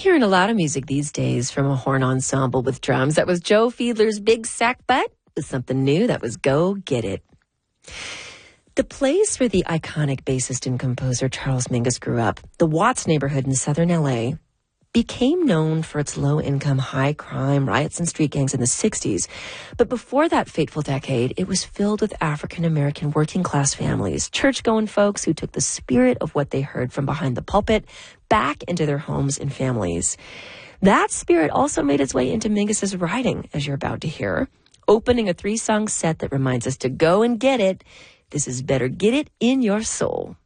hearing a lot of music these days from a horn ensemble with drums. That was Joe Fiedler's Big Sack Butt with something new. That was Go Get It. The place where the iconic bassist and composer Charles Mingus grew up, the Watts neighborhood in southern L.A., became known for its low-income, high-crime riots and street gangs in the 60s. But before that fateful decade, it was filled with African-American working-class families, church-going folks who took the spirit of what they heard from behind the pulpit back into their homes and families. That spirit also made its way into Mingus's writing, as you're about to hear, opening a 3-song set that reminds us to go and get it. This is Better Get It in Your Soul.